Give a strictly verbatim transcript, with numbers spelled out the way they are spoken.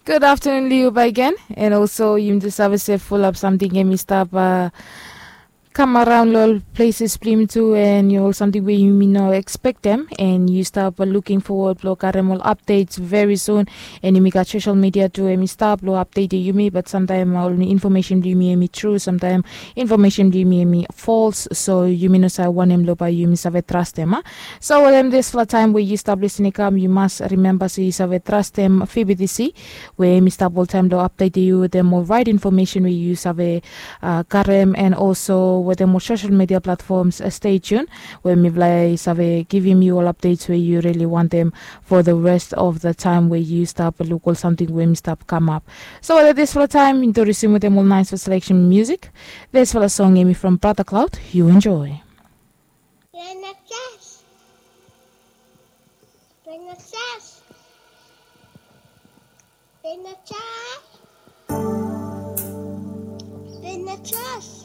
Good afternoon, Liu again. And also, you just have a full up something game me stop uh, come around all places plim to and you know something where you may not expect them and you start uh, looking forward to caramel updates very soon and you make a social media to and start to update you me but sometimes only information do me me true sometimes information do me me false so you may not say one em lo by you miss have trust them huh? So when this for time where you start listening come you must remember so you have trust them F B T C where me start all time to update you the more right information we use have a uh, Karem and also with the more social media platforms. Uh, stay tuned. Where me play save giving you all updates where you really want them for the rest of the time where you stop look or something when you stop come up. So uh, this for the time introducing with them all nice for selection music. This for the song Amy from Brother Cloud. You enjoy. Princess, princess, princess, princess.